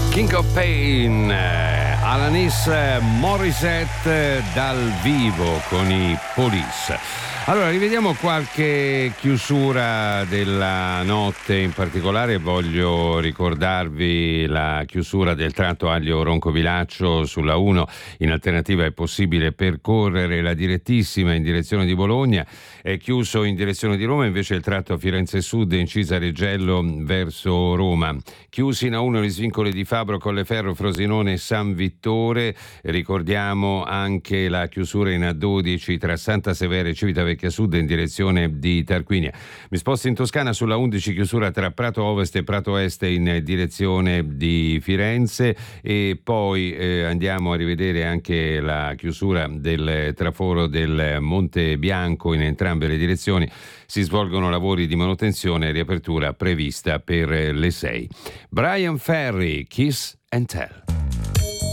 King of Pain, Alanis Morissette dal vivo con i Police. Allora, rivediamo qualche chiusura della notte, in particolare voglio ricordarvi la chiusura del tratto Aglio-Roncovilaccio sulla 1. In alternativa è possibile percorrere la direttissima in direzione di Bologna, è chiuso in direzione di Roma invece il tratto Firenze Sud in Cisa-Reggello verso Roma. Chiusi in A1 gli svincoli di Fabro, Colleferro, Frosinone e San Vittore. Ricordiamo anche la chiusura in A12 tra Santa Severa e Civitavecchia Sud in direzione di Tarquinia. Mi sposto in Toscana sulla 11, chiusura tra Prato Ovest e Prato Est in direzione di Firenze, e poi andiamo a rivedere anche la chiusura del traforo del Monte Bianco in entrambe le direzioni. Si svolgono lavori di manutenzione, riapertura prevista per le 6. Brian Ferry, Kiss and Tell.